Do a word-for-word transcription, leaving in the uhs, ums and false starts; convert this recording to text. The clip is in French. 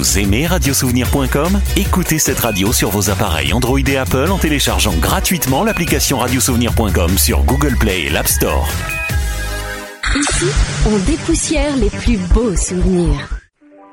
Vous aimez radiosouvenir point com? Écoutez cette radio sur vos appareils Android et Apple en téléchargeant gratuitement l'application radiosouvenir point com sur Google Play et l'App Store. Ici, on dépoussière les plus beaux souvenirs.